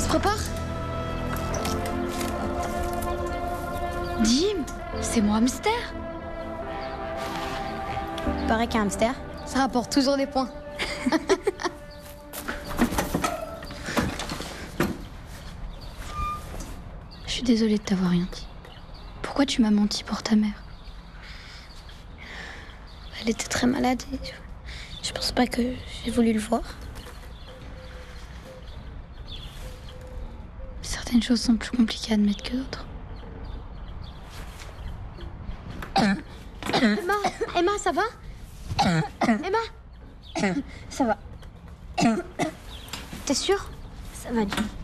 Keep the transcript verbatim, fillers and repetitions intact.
prépares? Dim, c'est mon hamster. Pareil qu'un hamster. Ça rapporte toujours des points. Je suis désolée de t'avoir rien dit. Pourquoi tu m'as menti pour ta mère? Elle était très malade et je pense pas que j'ai voulu le voir. Certaines choses sont plus compliquées à admettre que d'autres. Emma, Emma, ça va? Emma, ça va. T'es sûre? Ça va, Dieu.